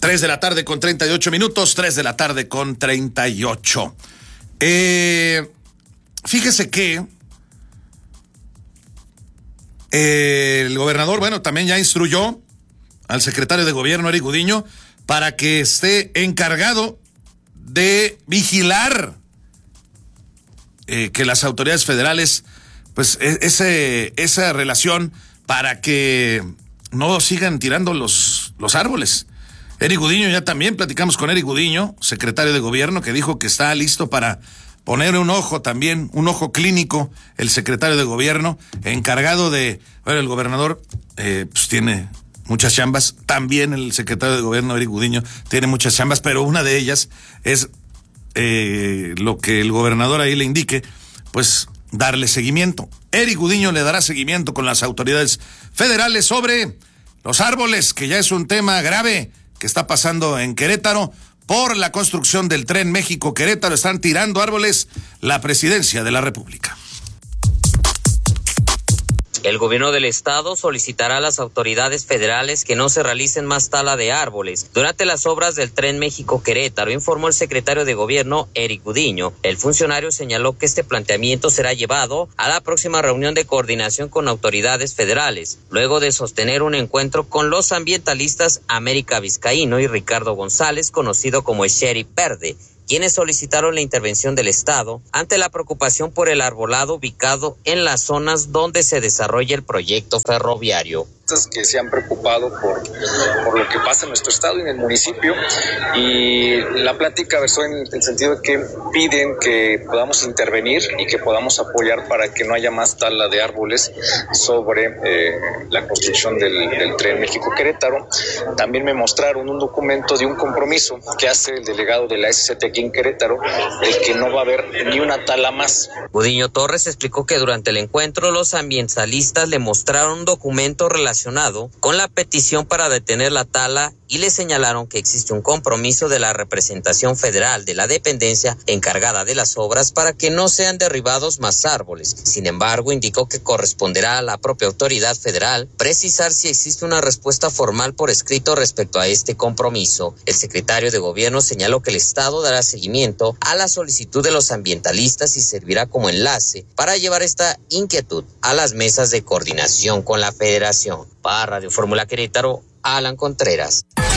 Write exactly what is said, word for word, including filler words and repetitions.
tres de la tarde con treinta y ocho minutos, tres de la tarde con treinta y ocho. Eh, fíjese que eh, el gobernador, bueno, también ya instruyó al secretario de gobierno, Eric Gudiño, para que esté encargado de vigilar eh, que las autoridades federales, pues ese, esa relación para que no sigan tirando los, los árboles. Eric Gudiño, ya también platicamos con Eric Gudiño, secretario de gobierno, que dijo que está listo para poner un ojo también, un ojo clínico, el secretario de gobierno, encargado de, bueno, el gobernador eh, pues tiene muchas chambas, también el secretario de gobierno, Eric Gudiño, tiene muchas chambas, pero una de ellas es eh, lo que el gobernador ahí le indique, pues darle seguimiento. Eric Gudiño le dará seguimiento con las autoridades federales sobre los árboles, que ya es un tema grave que está pasando en Querétaro por la construcción del tren México-Querétaro. Están tirando árboles la presidencia de la República. El gobierno del estado solicitará a las autoridades federales que no se realicen más tala de árboles durante las obras del tren México-Querétaro, informó el secretario de gobierno, Eric Gudiño. El funcionario señaló que este planteamiento será llevado a la próxima reunión de coordinación con autoridades federales, luego de sostener un encuentro con los ambientalistas América Vizcaíno y Ricardo González, conocido como el Sheriff Verde, quienes solicitaron la intervención del Estado ante la preocupación por el arbolado ubicado en las zonas donde se desarrolla el proyecto ferroviario. Que se han preocupado por, por lo que pasa en nuestro estado y en el municipio, y la plática versó en el sentido de que piden que podamos intervenir y que podamos apoyar para que no haya más tala de árboles sobre eh, la construcción del, del tren México-Querétaro. También me mostraron un documento de un compromiso que hace el delegado de la S C T aquí en Querétaro, el que no va a haber ni una tala más. Gudiño Torres explicó que durante el encuentro los ambientalistas le mostraron un documento relacionado con la petición para detener la tala y le señalaron que existe un compromiso de la representación federal de la dependencia encargada de las obras para que no sean derribados más árboles. Sin embargo, indicó que corresponderá a la propia autoridad federal precisar si existe una respuesta formal por escrito respecto a este compromiso. El secretario de gobierno señaló que el Estado dará seguimiento a la solicitud de los ambientalistas y servirá como enlace para llevar esta inquietud a las mesas de coordinación con la Federación. Para Radio Fórmula Querétaro, Alan Contreras.